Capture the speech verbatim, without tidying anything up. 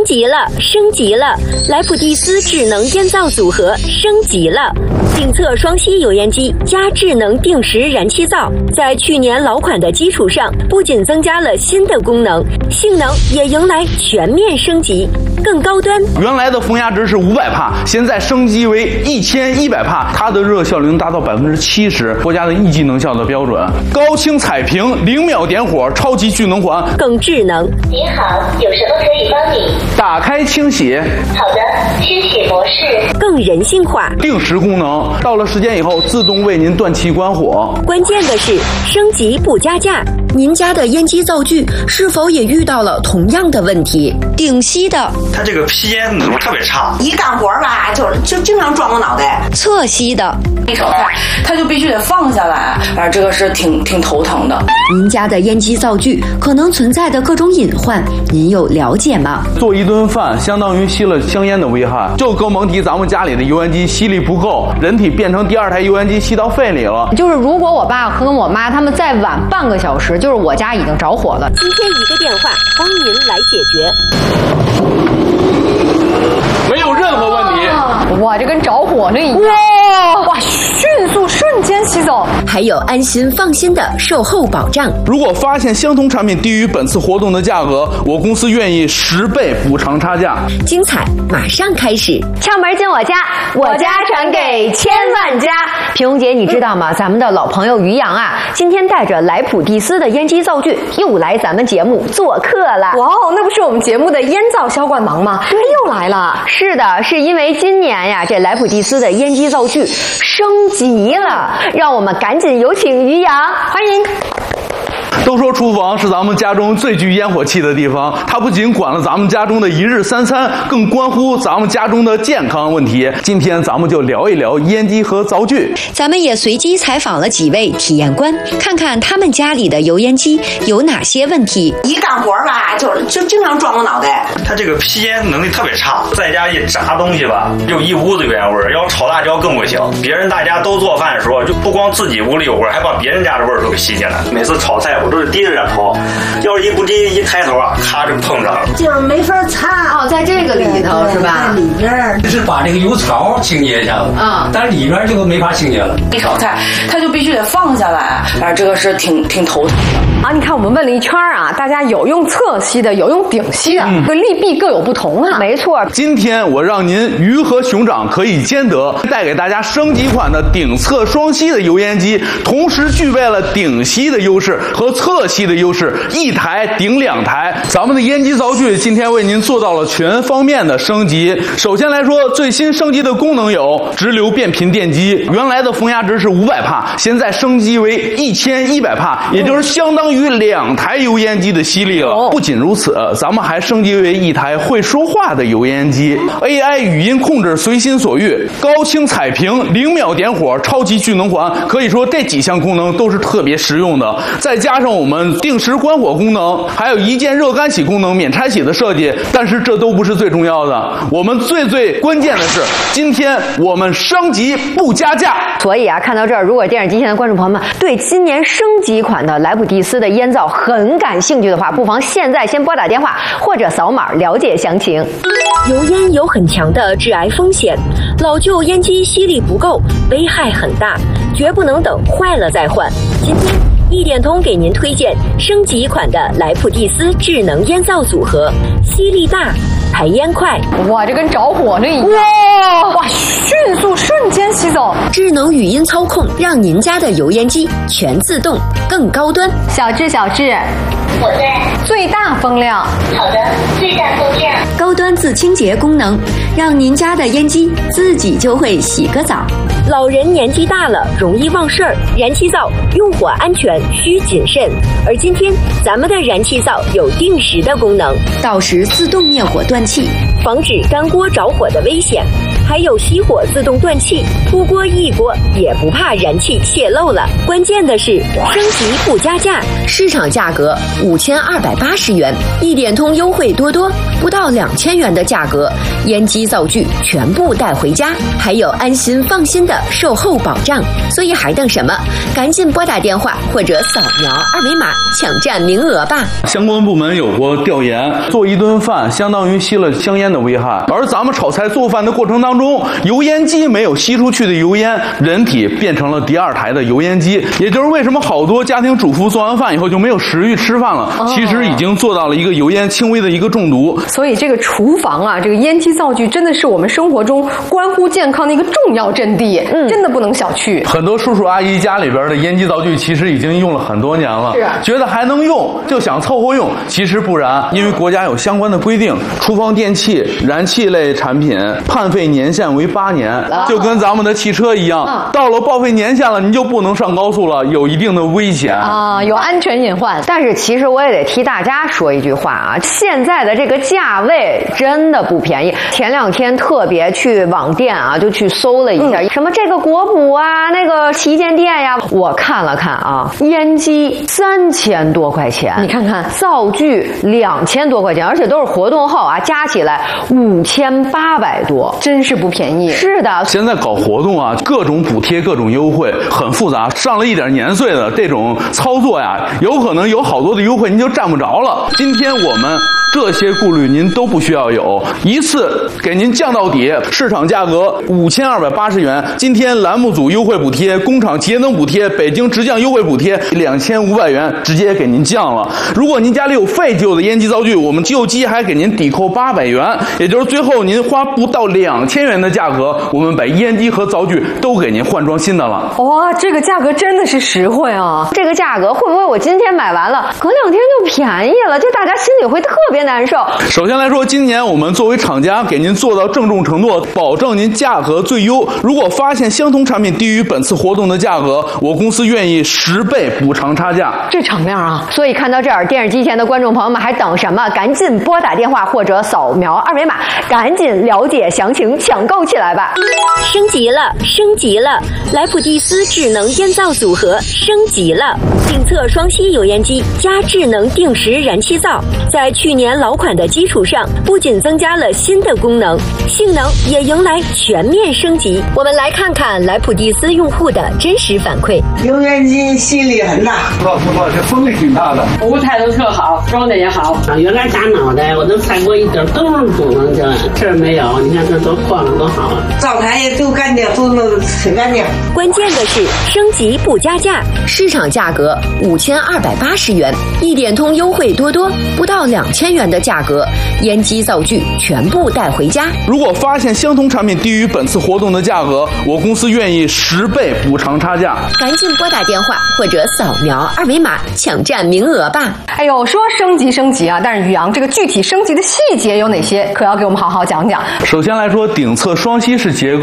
级了，升级了！莱普蒂斯智能烟灶组合升级了，定测双吸油烟机加智能定时燃气灶，在去年老款的基础上，不仅增加了新的功能，性能也迎来全面升级，更高端。 原来的风压值是五百帕，现在升级为一千一百帕，它的热效率能达到百分之七十，国家的一级能效的标准。高清彩屏，零秒点火，超级聚能环， 更智能。 您好，有什么可以帮你？ 打开清洗。 好的，清洗模式。 更人性化， 定时功能，到了时间以后自动为您断气关火。 关键的是升级不加价。您家的烟机灶具是否也遇到了同样的问题？顶吸的， 它这个吸烟能力特别差， 一干活吧就就经常撞我脑袋。 侧吸的， 一炒菜它就必须得放下来，啊，这个是挺挺头疼的。 您家的烟机灶具可能存在的各种隐患，您有了解吗？ 做一顿饭相当于吸了香烟的危害，就更甭提咱们家里的油烟机吸力不够，人体变成第二台油烟机吸到肺里了。 就是如果我爸和我妈他们再晚半个小时，就是我家已经着火了。 今天一个电话帮您来解决， 没有任何问题。 哇，这跟着火那一样。哇哇，迅速瞬间吸走， 还有安心放心的售后保障。 如果发现相同产品低于本次活动的价格，我公司愿意十倍补偿差价。 精彩马上开始， 窍门进我家，我家传给千万家。平蓉姐，你知道吗？咱们的老朋友于洋啊，今天带着莱普蒂斯的烟机灶具又来咱们节目做客了。 哇哦，那不是我们节目的烟灶销冠王吗？对，又来了。 是的，是因为今年呀，这莱普蒂斯的烟机灶具升级了，让我们赶紧有请于洋，欢迎。 都说厨房是咱们家中最具烟火气的地方，它不仅管了咱们家中的一日三餐，更关乎咱们家中的健康问题。今天咱们就聊一聊烟机和灶具。 咱们也随机采访了几位体验官，看看他们家里的油烟机有哪些问题。 一干活吧就就经常撞我脑袋。 它这个吸烟能力特别差，在家一炸东西吧，就一屋子烟味儿。要炒辣椒更不行，别人大家都做饭的时候，就不光自己屋里有味儿，还把别人家的味儿都给吸进来。每次炒菜我都是低着脸炒，要是一不低一抬头啊，咔就碰上了， 就是没法擦。 哦，在这个里头是吧？ 在里边就是把这个油槽清洁一下子啊，但是里边就没法清洁了。 一炒菜它就必须得放下来，啊，这个是挺挺头疼的。 啊，你看我们问了一圈啊，大家有用侧吸的，有用顶吸的，这、嗯、利弊各有不同啊。 没错， 今天我让您鱼和熊掌可以兼得，带给大家升级款的顶侧双吸的油烟机，同时具备了顶吸的优势和侧吸的优势，一台顶两台。咱们的烟机灶具今天为您做到了全方面的升级。首先来说，最新升级的功能有直流变频电机，原来的风压值是五百帕，现在升级为一千一百帕，也就是相当于两台油烟机的吸力了。不仅如此，咱们还升级为一台会说话的油烟机 ，A I 语音控制随心所欲，高清彩屏，零秒点火，超级聚能环，可以说这几项功能都是特别实用的。再加上我们定时关火功能，还有一键热干洗功能，免拆洗的设计。但是这都不是最重要的，我们最最关键的是，今天我们升级不加价。 所以啊，看到这儿，如果电视机前的观众朋友们对今年升级款的莱普蒂斯的烟灶很感兴趣的话，不妨现在先拨打电话或者扫码了解详情。 油烟有很强的致癌风险，老旧烟机吸力不够，危害很大，绝不能等坏了再换。今天一点通给您推荐升级款的莱普蒂斯智能烟灶组合，吸力大，排烟快。 哇，这跟着火那一样。 哇哇，迅速瞬间吸走。 智能语音操控，让您家的油烟机全自动，更高端。 小智，小智， 我在。 最大风量。 好的，最大风量。 高端自清洁功能，让您家的烟机自己就会洗个澡。老人年纪大了，容易忘事儿，燃气灶用火安全需谨慎。而今天咱们的燃气灶有定时的功能，到时自动灭火断气， 防止干锅着火的危险。还有熄火自动断气，出锅一锅也不怕燃气泄漏了。关键的是升级不加价， 市场价格五千二百八十元，一点通优惠多多，不到两千元的价格，烟机灶具全部带回家，还有安心放心的售后保障。所以还等什么？赶紧拨打电话或者扫描二维码抢占名额吧。 相关部门有过调研，做一顿饭相当于吸了香烟的危害，而咱们炒菜做饭的过程当中，中油烟机没有吸出去的油烟，人体变成了第二台的油烟机，也就是为什么好多家庭主妇做完饭以后就没有食欲吃饭了，哦、其实已经做到了一个油烟轻微的一个中毒。 所以这个厨房啊，这个烟机灶具真的是我们生活中关乎健康的一个重要阵地，嗯，真的不能小觑。 很多叔叔阿姨家里边的烟机灶具其实已经用了很多年了， 是啊， 觉得还能用就想凑合用，其实不然，因为国家有相关的规定，厨房电器、燃气类产品判废年限为八年，就跟咱们的汽车一样，嗯、到了报废年限了，你就不能上高速了，有一定的危险啊，有安全隐患。 但是其实我也得替大家说一句话啊，现在的这个价位真的不便宜。前两天特别去网店啊，就去搜了一下，嗯、什么这个国补啊，那个旗舰店呀，我看了看啊，烟机三千多块钱， 你看看灶具两千多块钱，而且都是活动后啊，加起来五千八百多， 真是不便宜。 是的， 现在搞活动啊，各种补贴，各种优惠，很复杂。上了一点年岁的这种操作呀，有可能有好多的优惠您就占不着了。今天我们这些顾虑您都不需要有，一次给您降到底，市场价格五千二百八十元。今天栏目组优惠补贴、工厂节能补贴、北京直降优惠补贴两千五百元，直接给您降了。如果您家里有废旧的烟机灶具，我们旧机还给您抵扣八百元，也就是最后您花不到两千元的价格，我们把烟机和灶具都给您换装新的了。 哇，这个价格真的是实惠啊！ 这个价格会不会我今天买完了，隔两天就便宜了？就大家心里会特别难受。 首先来说，今年我们作为厂家给您做到郑重承诺，保证您价格最优。如果发现相同产品低于本次活动的价格，我公司愿意十倍补偿差价。 这场面啊！ 所以看到这儿，电视机前的观众朋友们还等什么？赶紧拨打电话或者扫描二维码，赶紧了解详情，抢购起来吧！ 升级了，升级了！莱普蒂斯智能烟灶组合升级了，定测双吸油烟机加智能定时燃气灶，在去年老款的基础上，不仅增加了新的功能，性能也迎来全面升级。我们来看看莱普蒂斯用户的真实反馈。 油烟机吸力很大， 老实说，这风力挺大的， 服务态度特好，装的也好。 啊，原来扎脑袋，我都踩过一点都是不能这这儿没有，你看这多晃多好啊！ 灶台也都干净，都弄挺干净。 关键的是升级不加价， 市场价格五千二百八十元，一点通优惠多多，不到两千元的价格，烟机灶具全部带回家。 如果发现相同产品低于本次活动的价格，我公司愿意十倍补偿差价。 赶紧拨打电话或者扫描二维码抢占名额吧。 哎呦，说升级升级啊，但是宇阳这个具体升级的细节有哪些，可要给我们好好讲讲。 首先来说，顶侧双吸式结构